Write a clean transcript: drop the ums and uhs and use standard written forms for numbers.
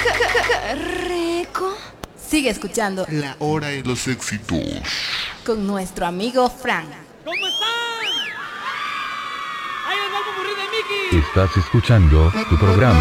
¡Qué rico! Sigue escuchando La hora de los éxitos con nuestro amigo Frank. ¿Cómo están? Ahí les va el popurrí de Mickey. Estás escuchando tu programa